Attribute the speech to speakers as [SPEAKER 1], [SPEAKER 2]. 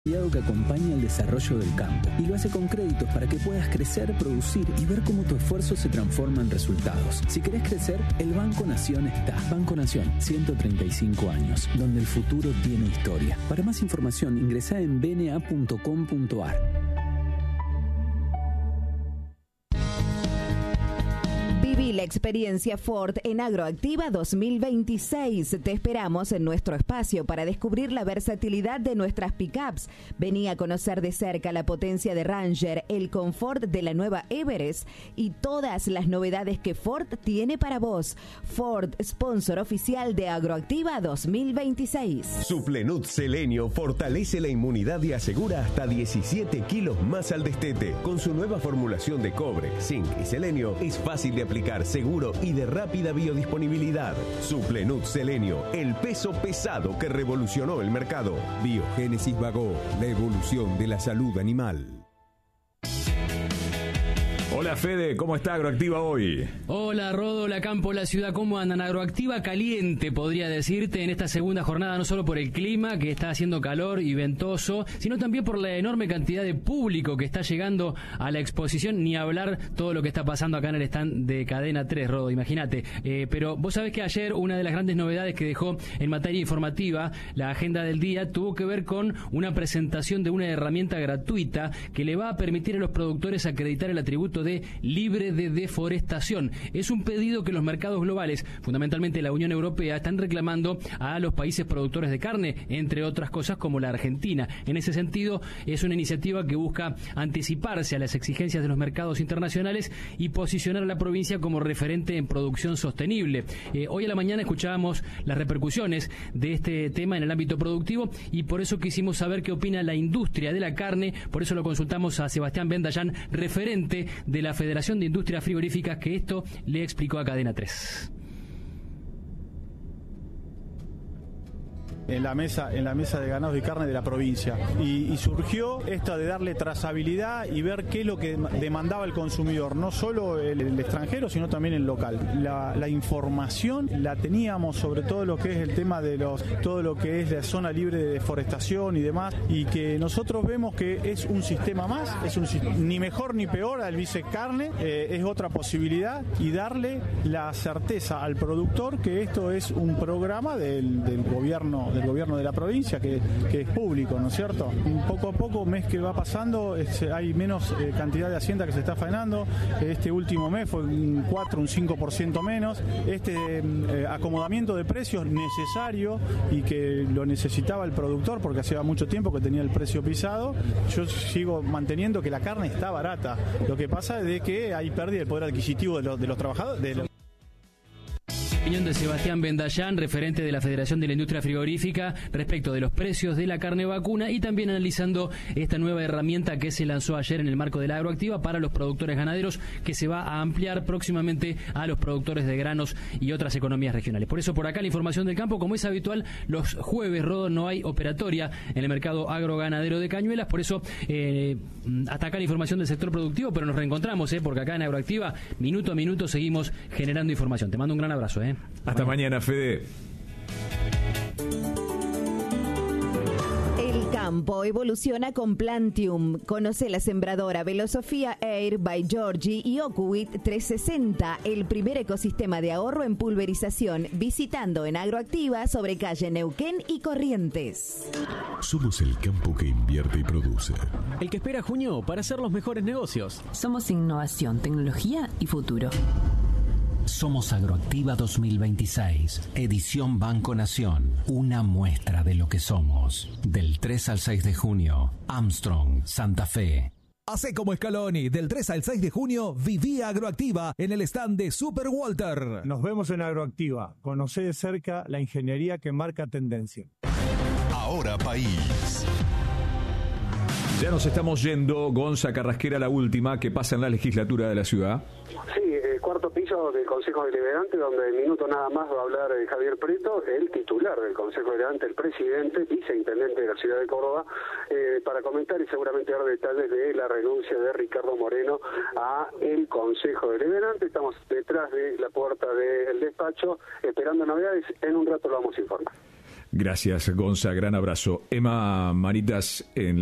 [SPEAKER 1] Que acompaña el desarrollo del campo y lo hace con créditos para que puedas crecer, producir y ver cómo tu esfuerzo se transforma en resultados. Si querés crecer, el Banco Nación está. Banco Nación, 135 años, donde el futuro tiene historia. Para más información, ingresá en bna.com.ar.
[SPEAKER 2] Viví la experiencia Ford en Agroactiva 2026. Te esperamos en nuestro espacio para descubrir la versatilidad de nuestras pickups. Vení a conocer de cerca la potencia de Ranger, el confort de la nueva Everest y todas las novedades que Ford tiene para vos. Ford, sponsor oficial de Agroactiva 2026.
[SPEAKER 3] Suplenut Selenio fortalece la inmunidad y asegura hasta 17 kilos más al destete. Con su nueva formulación de cobre, zinc y selenio, es fácil de aplicar, seguro y de rápida biodisponibilidad. Suplenut Selenio, el peso pesado que revolucionó el mercado.
[SPEAKER 4] Biogénesis Bagó, la evolución de la salud animal.
[SPEAKER 5] Hola Fede, ¿cómo está Agroactiva hoy?
[SPEAKER 6] Hola Rodo, la Campo, la ciudad, ¿cómo andan? Agroactiva caliente, podría decirte, en esta segunda jornada, no solo por el clima, que está haciendo calor y ventoso, sino también por la enorme cantidad de público que está llegando a la exposición, ni hablar todo lo que está pasando acá en el stand de Cadena 3, Rodo, imagínate. Pero vos sabés que ayer una de las grandes novedades que dejó en materia informativa la agenda del día tuvo que ver con una presentación de una herramienta gratuita que le va a permitir a los productores acreditar el atributo de libre de deforestación. Es un pedido que los mercados globales, fundamentalmente la Unión Europea, están reclamando a los países productores de carne, entre otras cosas como la Argentina. En ese sentido, es una iniciativa que busca anticiparse a las exigencias de los mercados internacionales y posicionar a la provincia como referente en producción sostenible. Hoy a la mañana escuchábamos las repercusiones de este tema en el ámbito productivo y por eso quisimos saber qué opina la industria de la carne. Por eso lo consultamos a Sebastián Bendayán, referente de la Federación de Industrias Frigoríficas, que esto le explicó a Cadena 3.
[SPEAKER 7] En la mesa de ganados y carne de la provincia y surgió esta de darle trazabilidad y ver qué es lo que demandaba el consumidor, no solo el extranjero sino también el local. La información la teníamos sobre todo lo que es el tema de todo lo que es la zona libre de deforestación y demás, y que nosotros vemos que es un sistema más, ni mejor ni peor al vice carne, es otra posibilidad, y darle la certeza al productor que esto es un programa del gobierno de la provincia que es público, ¿no es cierto? Poco a poco, mes que va pasando, hay menos cantidad de hacienda que se está faenando. Este último mes fue un 5% menos. Este acomodamiento de precios necesario y que lo necesitaba el productor porque hacía mucho tiempo que tenía el precio pisado. Yo sigo manteniendo que la carne está barata. Lo que pasa es de que hay pérdida de poder adquisitivo de los trabajadores.
[SPEAKER 6] Opinión de Sebastián Bendayán, referente de la Federación de la Industria Frigorífica, respecto de los precios de la carne vacuna y también analizando esta nueva herramienta que se lanzó ayer en el marco de la Agroactiva para los productores ganaderos, que se va a ampliar próximamente a los productores de granos y otras economías regionales. Por eso, por acá la información del campo, como es habitual, los jueves, Rodo, no hay operatoria en el mercado agroganadero de Cañuelas, por eso hasta acá la información del sector productivo, pero nos reencontramos, porque acá en Agroactiva, minuto a minuto, seguimos generando información. Te mando un gran abrazo.
[SPEAKER 5] Hasta mañana, Fede.
[SPEAKER 2] El campo evoluciona con Plantium. Conoce la sembradora Velosofía Air by Georgie y Ocuit 360, el primer ecosistema de ahorro en pulverización, visitando en Agroactiva sobre calle Neuquén y Corrientes.
[SPEAKER 8] Somos el campo que invierte y produce.
[SPEAKER 9] El que espera junio para hacer los mejores negocios.
[SPEAKER 10] Somos innovación, tecnología y futuro.
[SPEAKER 11] Somos Agroactiva 2026, edición Banco Nación, una muestra de lo que somos. Del 3 al 6 de junio, Armstrong, Santa Fe.
[SPEAKER 12] Hacé como Scaloni, del 3 al 6 de junio, viví Agroactiva en el stand de Super Walter.
[SPEAKER 13] Nos vemos en Agroactiva, conocé de cerca la ingeniería que marca tendencia.
[SPEAKER 8] Ahora País.
[SPEAKER 5] Ya nos estamos yendo, Gonza Carrasquera, la última que pasa en la legislatura de la ciudad.
[SPEAKER 14] Sí, cuarto piso del Consejo Deliberante, donde en minutos nada más va a hablar Javier Preto, el titular del Consejo Deliberante, el presidente, viceintendente de la ciudad de Córdoba, para comentar y seguramente dar detalles de la renuncia de Ricardo Moreno a el Consejo Deliberante. Estamos detrás de la puerta del despacho esperando novedades. En un rato lo vamos a informar.
[SPEAKER 5] Gracias, Gonza, gran abrazo. Emma Manitas en